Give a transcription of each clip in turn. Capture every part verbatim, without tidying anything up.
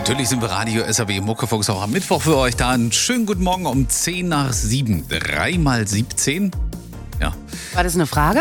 Natürlich sind wir Radio S R W Muckefuchs auch am Mittwoch für euch da. Einen schönen guten Morgen um zehn nach sieben. drei mal siebzehn. Ja. War das eine Frage?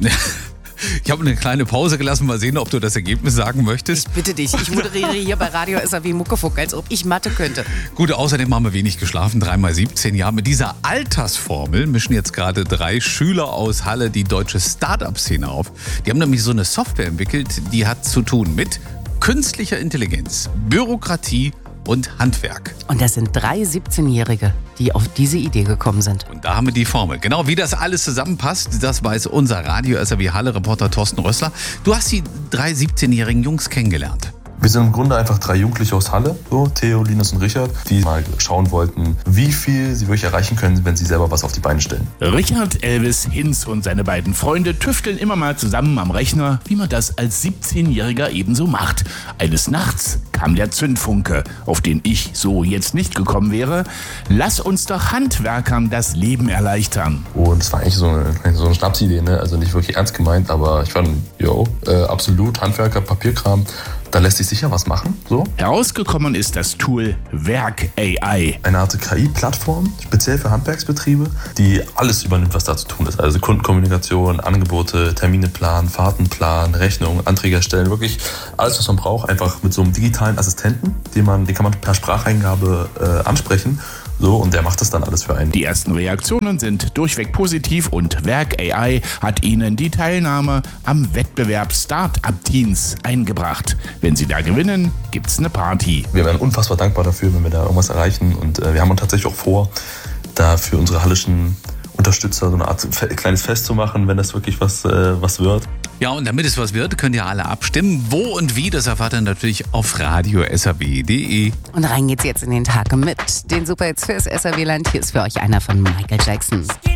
Ich habe eine kleine Pause gelassen. Mal sehen, ob du das Ergebnis sagen möchtest. Ich bitte dich, ich moderiere hier bei Radio S R W Muckefuchs, als ob ich Mathe könnte. Gut, außerdem haben wir wenig geschlafen. drei mal siebzehn. Ja, mit dieser Altersformel mischen jetzt gerade drei Schüler aus Halle die deutsche Start-up-Szene auf. Die haben nämlich so eine Software entwickelt, die hat zu tun mit künstlicher Intelligenz, Bürokratie und Handwerk. Und das sind drei siebzehnjährige, die auf diese Idee gekommen sind. Und da haben wir die Formel. Genau, wie das alles zusammenpasst, das weiß unser Radio S R W Halle-Reporter Thorsten Rössler. Du hast die drei siebzehnjährigen Jungs kennengelernt. Wir sind im Grunde einfach drei Jugendliche aus Halle, so Theo, Linus und Richard, die mal schauen wollten, wie viel sie wirklich erreichen können, wenn sie selber was auf die Beine stellen. Richard, Elvis, Hinz und seine beiden Freunde tüfteln immer mal zusammen am Rechner, wie man das als siebzehnjähriger ebenso macht. Eines Nachts kam der Zündfunke, auf den ich so jetzt nicht gekommen wäre. Lass uns doch Handwerkern das Leben erleichtern. Und es war eigentlich so eine, so eine Schnapsidee, ne? Also nicht wirklich ernst gemeint, aber ich fand, yo, äh, absolut, Handwerker, Papierkram, da lässt sich sicher was machen. So. Herausgekommen ist das Tool Werk A I. Eine Art K I-Plattform, speziell für Handwerksbetriebe, die alles übernimmt, was da zu tun ist. Also Kundenkommunikation, Angebote, Termine planen, Fahrten planen, Rechnungen, Anträge erstellen. Wirklich alles, was man braucht, einfach mit so einem digitalen Assistenten, den, man, den kann man per Spracheingabe äh, ansprechen. So, und der macht das dann alles für einen. Die ersten Reaktionen sind durchweg positiv und Werk A I hat Ihnen die Teilnahme am Wettbewerb Start-up Teens eingebracht. Wenn Sie da gewinnen, gibt's eine Party. Wir wären unfassbar dankbar dafür, wenn wir da irgendwas erreichen. Und äh, wir haben uns tatsächlich auch vor, da für unsere hallischen Unterstützer so eine Art kleines Fest zu machen, wenn das wirklich was, äh, was wird. Ja, und damit es was wird, könnt ihr alle abstimmen. Wo und wie, das erfahrt ihr natürlich auf radio s r w punkt d e. Und rein geht's jetzt in den Tag mit den Superhits fürs S R W-Land. Hier ist für euch einer von Michael Jackson.